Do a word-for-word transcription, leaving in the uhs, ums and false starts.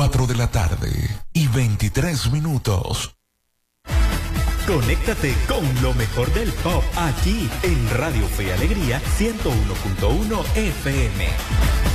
cuatro de la tarde y veintitrés minutos. Conéctate con lo mejor del pop aquí en Radio Fe y Alegría ciento uno punto uno F M.